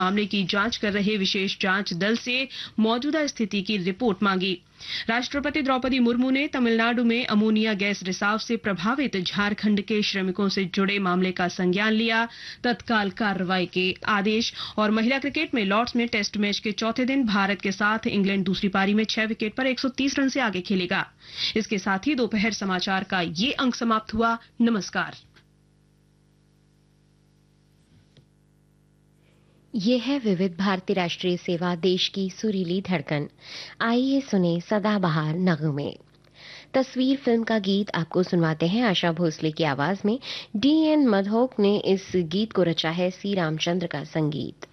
मामले की जांच कर रहे विशेष जांच दल से मौजूदा स्थिति की रिपोर्ट मांगी। राष्ट्रपति द्रौपदी मुर्मू ने तमिलनाडु में अमोनिया गैस रिसाव से प्रभावित झारखंड के श्रमिकों से जुड़े मामले का संज्ञान लिया, तत्काल कार्रवाई के आदेश। और महिला क्रिकेट में लॉर्ड्स में टेस्ट मैच के चौथे दिन भारत के साथ इंग्लैंड दूसरी पारी में 6 विकेट पर 130 रन से आगे खेलेगा। इसके साथ ही दोपहर समाचार का ये अंक समाप्त हुआ। नमस्कार। ये है विविध भारती राष्ट्रीय सेवा, देश की सुरीली धड़कन। आइए सुने सदाबहार नगमे। तस्वीर फिल्म का गीत आपको सुनवाते हैं आशा भोसले की आवाज में। डी एन मधोक ने इस गीत को रचा है, सी रामचंद्र का संगीत।